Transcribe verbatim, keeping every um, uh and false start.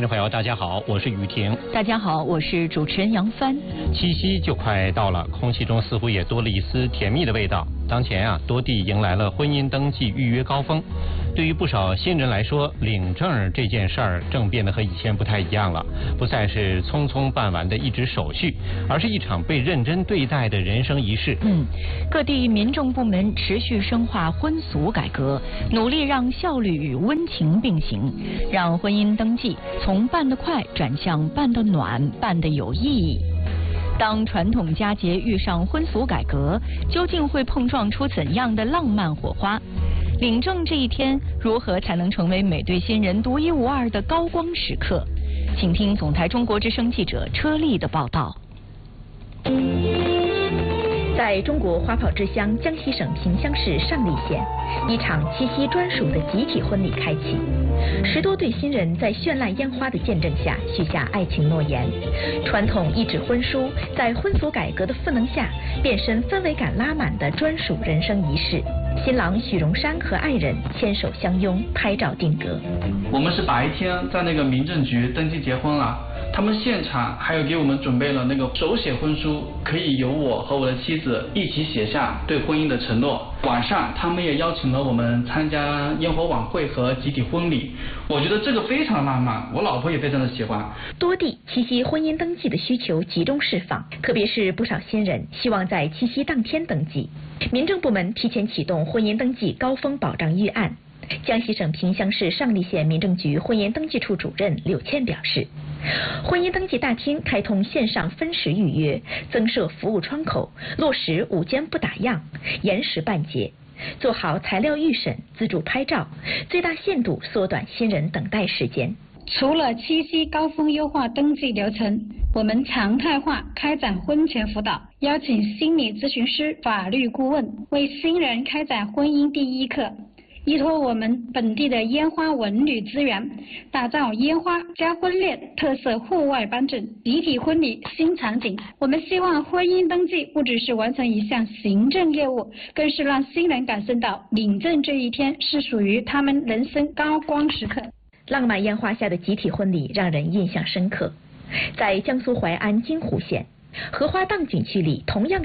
听众朋友，大家好，我是雨婷。 大家好，我是主持人杨帆。 七夕就快到了，空气中似乎也多了一丝甜蜜的味道。当前啊，多地迎来了婚姻登记预约高峰。对于不少新人来说，领证这件事儿正变得和以前不太一样了，不再是匆匆办完的一纸手续，而是一场被认真对待的人生仪式。 嗯，各地民政部门持续深化婚俗改革，努力让效率与温情并行，让婚姻登记从办得快转向办得暖、办得有意义。当传统佳节遇上婚俗改革，究竟会碰撞出怎样的浪漫火花？领证这一天，如何才能成为每对新人独一无二的高光时刻？请听总台中国之声记者车丽的报道。在中国花炮之乡江西省萍乡市上栗县，一场七夕专属的集体婚礼开启。十多对新人在绚烂烟花的见证下许下爱情诺言。传统一纸婚书在婚俗改革的赋能下，变身氛围感拉满的专属人生仪式。新郎许荣山和爱人牵手相拥，拍照定格。 我们是白天在那个民政局登记结婚了，他们现场还有给我们准备了那个手写婚书，可以由我和我的妻子一起写下对婚姻的承诺。晚上他们也邀请了我们参加烟火晚会和集体婚礼，我觉得这个非常浪漫，我老婆也非常的喜欢。 多地七夕婚姻登记的需求集中释放，特别是不少新人希望在七夕当天登记。民政部门提前启动婚姻登记高峰保障预案。江西省萍乡市上栗县民政局婚姻登记处主任柳倩表示，婚姻登记大厅开通线上分时预约，增设服务窗口，落实午间不打烊、延时办结，做好材料预审、自助拍照，最大限度缩短新人等待时间。 除了七夕高峰优化登记流程，我们常态化开展婚前辅导，邀请心理咨询师、法律顾问为新人开展婚姻第一课。依托我们本地的烟花文旅资源，打造烟花加婚恋特色户外颁证集体婚礼新场景。我们希望婚姻登记不只是完成一项行政业务，更是让新人感受到领证这一天是属于他们人生高光时刻。 浪漫烟花下的集体婚礼让人印象深刻。在江苏淮安金湖县荷花荡景区里，同样